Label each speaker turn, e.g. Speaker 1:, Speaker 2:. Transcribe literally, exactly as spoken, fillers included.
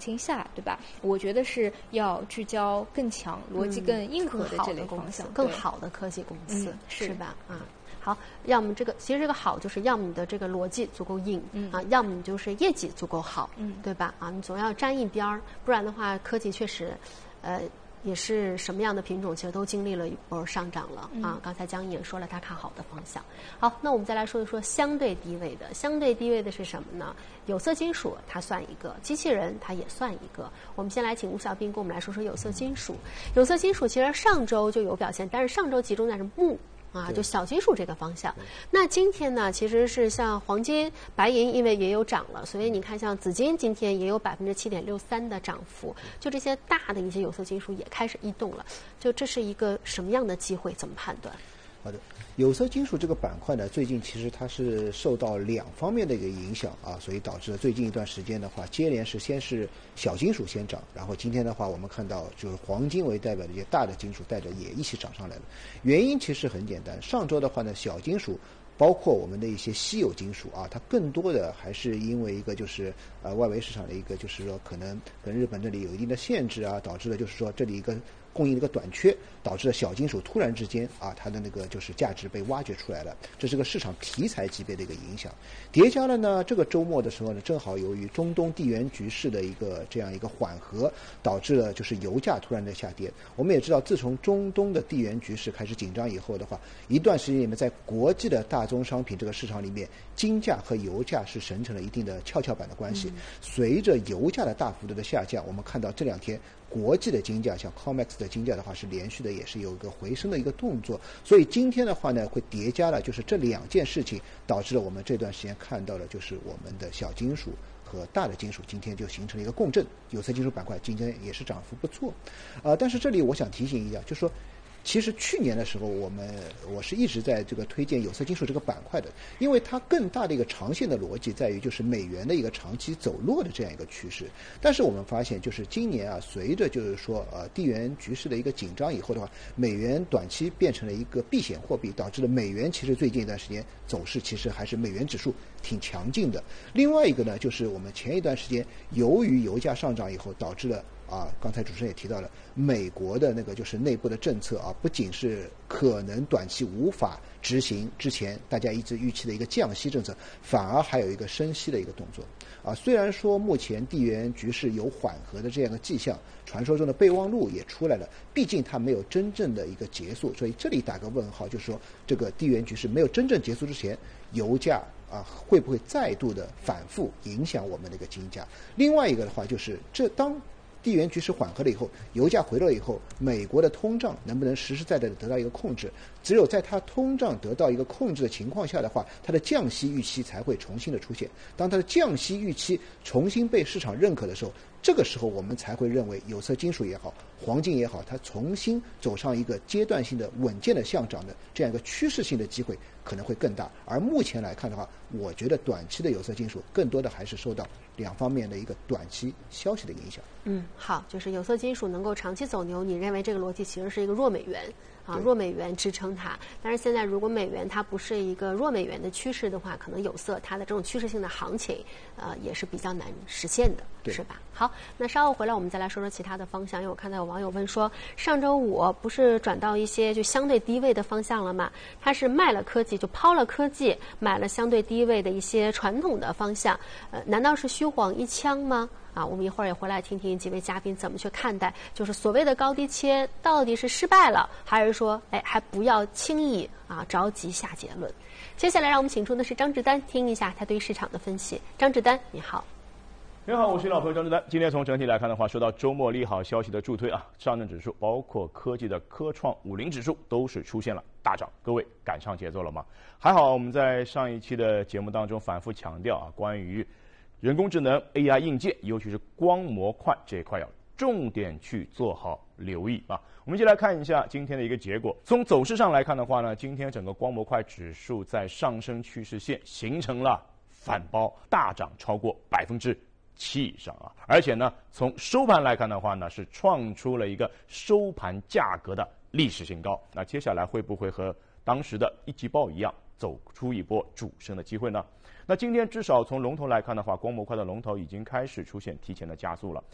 Speaker 1: 情下，对吧？我觉得是要聚焦更强、逻辑更硬核的这类方向，
Speaker 2: 更好的科技公司，
Speaker 1: 嗯、
Speaker 2: 是吧？啊。好，要么这个其实这个好就是要么你的这个逻辑足够硬，嗯啊，要么你就是业绩足够好，嗯，对吧？啊，你总要沾一边儿，不然的话，科技确实，呃，也是什么样的品种其实都经历了一波上涨了、嗯、啊。刚才江毅也说了他看好的方向。好，那我们再来说一说相对低位的，相对低位的是什么呢？有色金属它算一个，机器人它也算一个。我们先来请吴小兵跟我们来说说有色金属。有色金属其实上周就有表现，但是上周集中在是钼。啊，就小金属这个方向。那今天呢，其实是像黄金、白银，因为也有涨了，所以你看，像紫金今天也有百分之七点六三的涨幅。就这些大的一些有色金属也开始异动了。就这是一个什么样的机会？怎么判断？
Speaker 3: 好的，有色金属这个板块呢，最近其实它是受到两方面的一个影响啊，所以导致了最近一段时间的话，接连是先是小金属先涨，然后今天的话，我们看到就是黄金为代表的一些大的金属带着也一起涨上来了。原因其实很简单，上周的话呢，小金属包括我们的一些稀有金属啊，它更多的还是因为一个就是呃外围市场的一个就是说可能跟日本这里有一定的限制啊，导致了就是说这里一个供应的一个短缺，导致了小金属突然之间啊，它的那个就是价值被挖掘出来了，这是个市场题材级别的一个影响。叠加了呢，这个周末的时候呢，正好由于中东地缘局势的一个这样一个缓和，导致了就是油价突然的下跌。我们也知道，自从中东的地缘局势开始紧张以后的话，一段时间里面，在国际的大宗商品这个市场里面，金价和油价是形成了一定的跷跷板的关系。嗯、随着油价的大幅度的下降，我们看到这两天国际的金价，像 COMEX 的金价的话是连续的，也是有一个回升的一个动作。所以今天的话呢，会叠加了就是这两件事情，导致了我们这段时间看到的就是我们的小金属和大的金属今天就形成了一个共振，有色金属板块今天也是涨幅不错。啊、呃，但是这里我想提醒一下，就是说其实去年的时候，我们我是一直在这个推荐有色金属这个板块的，因为它更大的一个长线的逻辑在于就是美元的一个长期走弱的这样一个趋势。但是我们发现，就是今年啊，随着就是说呃地缘局势的一个紧张以后的话，美元短期变成了一个避险货币，导致了美元其实最近一段时间走势其实还是美元指数挺强劲的。另外一个呢，就是我们前一段时间由于油价上涨以后，导致了啊，刚才主持人也提到了，美国的那个就是内部的政策啊，不仅是可能短期无法执行之前大家一直预期的一个降息政策，反而还有一个升息的一个动作啊。虽然说目前地缘局势有缓和的这样的迹象，传说中的备忘录也出来了，毕竟它没有真正的一个结束，所以这里打个问号，就是说这个地缘局势没有真正结束之前，油价啊，会不会再度的反复影响我们的一个金价？另外一个的话，就是这当地缘局势缓和了以后，油价回落以后，美国的通胀能不能实实在在的得到一个控制？只有在它通胀得到一个控制的情况下的话，它的降息预期才会重新的出现。当它的降息预期重新被市场认可的时候，这个时候我们才会认为有色金属也好，黄金也好，它重新走上一个阶段性的稳健的上涨的这样一个趋势性的机会可能会更大。而目前来看的话，我觉得短期的有色金属更多的还是受到两方面的一个短期消息的影响。
Speaker 2: 嗯，好，就是有色金属能够长期走牛，你认为这个逻辑其实是一个弱美元啊，弱美元支撑它。但是现在如果美元它不是一个弱美元的趋势的话，可能有色它的这种趋势性的行情，呃，也是比较难实现的，是吧？好，那稍后回来我们再来说说其他的方向，因为我看到有网友问说，上周五不是转到一些就相对低位的方向了吗？他是卖了科技，就抛了科技，买了相对低位的一些传统的方向，呃，难道是虚晃一枪吗？啊，我们一会儿也回来听听几位嘉宾怎么去看待，就是所谓的高低切到底是失败了，还是说，哎，还不要轻易啊着急下结论。接下来让我们请出的是张志丹，听一下他对市场的分析。张志丹，你好。
Speaker 4: 你好，我是老朋友张志丹。今天从整体来看的话，受到周末利好消息的助推啊，上证指数包括科技的科创五零指数都是出现了大涨。各位赶上节奏了吗？还好我们在上一期的节目当中反复强调啊，关于人工智能 A I 硬件，尤其是光模块这一块要重点去做好留意啊。我们一起来看一下今天的一个结果。从走势上来看的话呢，今天整个光模块指数在上升趋势线形成了反包，大涨超过百分之七以上啊！而且呢，从收盘来看的话呢，是创出了一个收盘价格的历史新高。那接下来会不会和当时的一季报一样，走出一波主升的机会呢？那今天至少从龙头来看的话，光模块的龙头已经开始出现提前的加速了。